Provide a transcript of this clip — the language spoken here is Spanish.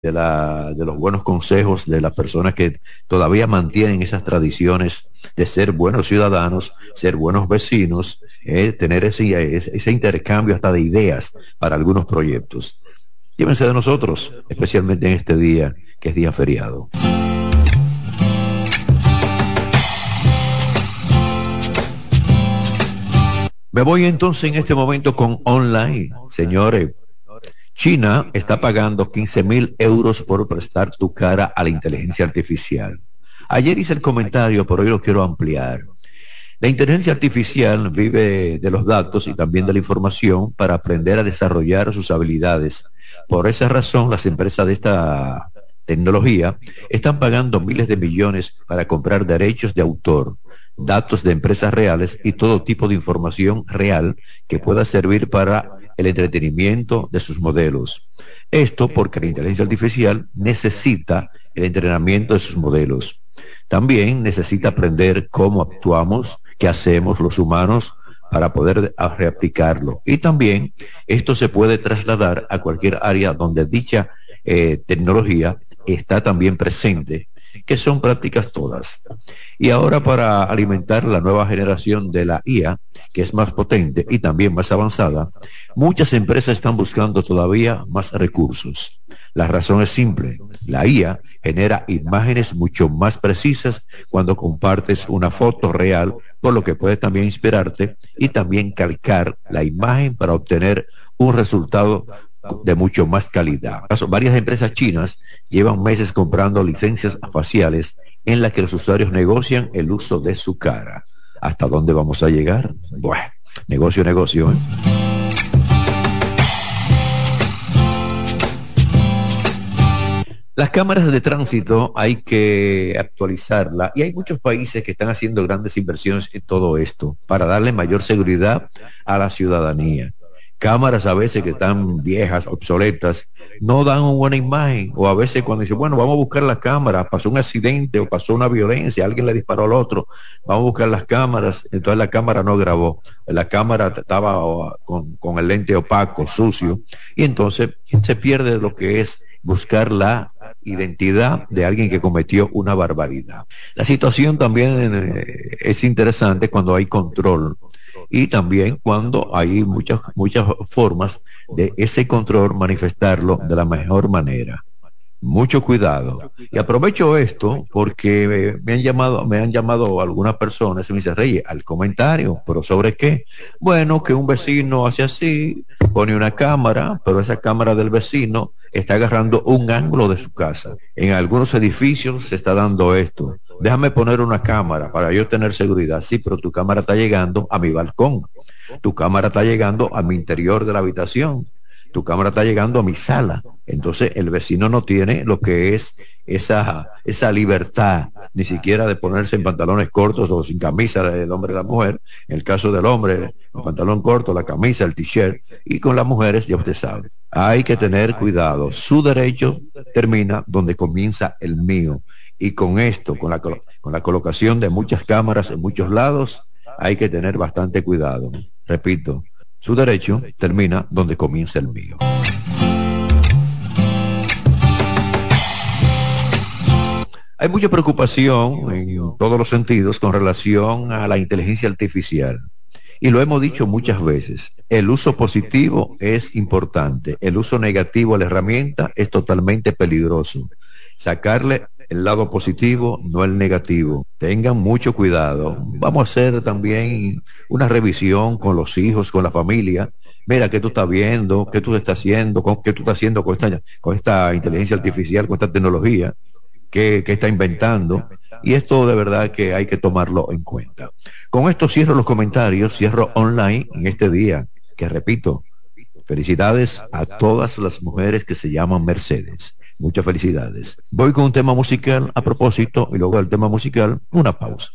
de los buenos consejos de las personas que todavía mantienen esas tradiciones de ser buenos ciudadanos, ser buenos vecinos, tener ese intercambio hasta de ideas para algunos proyectos. Llévense de nosotros, especialmente en este día, que es día feriado. Me voy entonces en este momento con online, señores. China está pagando 15.000 euros por prestar tu cara a la inteligencia artificial. Ayer hice el comentario, pero hoy lo quiero ampliar. La inteligencia artificial vive de los datos y también de la información para aprender a desarrollar sus habilidades. Por esa razón, las empresas de esta tecnología están pagando miles de millones para comprar derechos de autor, datos de empresas reales y todo tipo de información real que pueda servir para el entretenimiento de sus modelos. Esto porque la inteligencia artificial necesita el entrenamiento de sus modelos. También necesita aprender cómo actuamos, qué hacemos los humanos para poder reaplicarlo. Y también esto se puede trasladar a cualquier área donde dicha tecnología está también presente, que son prácticas todas. Y ahora, para alimentar la nueva generación de la IA, que es más potente y también más avanzada, muchas empresas están buscando todavía más recursos. La razón es simple: la IA genera imágenes mucho más precisas cuando compartes una foto real, por lo que puede también inspirarte y también calcar la imagen para obtener un resultado de mucho más calidad. Varias empresas chinas llevan meses comprando licencias faciales en las que los usuarios negocian el uso de su cara. ¿Hasta dónde vamos a llegar? Bueno, negocio, ¿eh? Las cámaras de tránsito hay que actualizarlas y hay muchos países que están haciendo grandes inversiones en todo esto para darle mayor seguridad a la ciudadanía. Cámaras a veces que están viejas, obsoletas, no dan una buena imagen, o a veces cuando dicen, bueno, vamos a buscar las cámaras, pasó un accidente o pasó una violencia, alguien le disparó al otro, vamos a buscar las cámaras, entonces la cámara no grabó, la cámara estaba con el lente opaco, sucio, y entonces se pierde lo que es buscar la identidad de alguien que cometió una barbaridad. La situación también es interesante cuando hay control y también cuando hay muchas formas de ese control manifestarlo de la mejor manera. Mucho cuidado. Y aprovecho esto porque me han llamado algunas personas y me dicen, Reyes, al comentario, ¿pero sobre qué? Bueno, que un vecino hace así, pone una cámara, pero esa cámara del vecino está agarrando un ángulo de su casa. En algunos edificios se está dando esto. Déjame poner una cámara para yo tener seguridad. Sí, pero tu cámara está llegando a mi balcón. Tu cámara está llegando a mi interior de la habitación. Tu cámara está llegando a mi sala. Entonces el vecino no tiene lo que es esa libertad, ni siquiera de ponerse en pantalones cortos o sin camisa, el hombre y la mujer. En el caso del hombre, el pantalón corto, la camisa, el t-shirt, y con las mujeres, ya usted sabe. Hay que tener cuidado. Su derecho termina donde comienza el mío. Y con esto, con la colocación de muchas cámaras en muchos lados, hay que tener bastante cuidado. Repito, su derecho termina donde comienza el mío. Hay mucha preocupación en todos los sentidos con relación a la inteligencia artificial. Y lo hemos dicho muchas veces. El uso positivo es importante. El uso negativo a la herramienta es totalmente peligroso. Sacarle el lado positivo, no el negativo. Tengan mucho cuidado. Vamos a hacer también una revisión con los hijos, con la familia. Mira, ¿qué tú estás viendo? ¿Qué tú estás haciendo? ¿Qué tú estás haciendo con esta inteligencia artificial, con esta tecnología? ¿Qué está inventando? Y esto de verdad que hay que tomarlo en cuenta. Con esto cierro los comentarios, cierro online en este día, que repito, felicidades a todas las mujeres que se llaman Mercedes. Muchas felicidades. Voy con un tema musical a propósito y luego del tema musical, una pausa.